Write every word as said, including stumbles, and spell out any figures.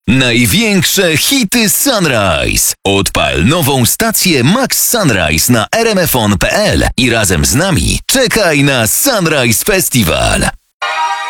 Największe hity Sunrise. Odpal nową stację Max Sunrise na r m f on kropka p l i razem z nami czekaj na Sunrise Festival.